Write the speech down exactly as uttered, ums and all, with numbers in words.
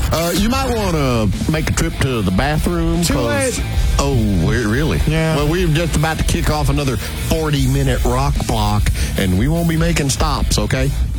Uh, you might want to make a trip to the bathroom. Too late. Oh, we're, really? Yeah. Well, we're just about to kick off another forty-minute rock block, and we won't be making stops, okay?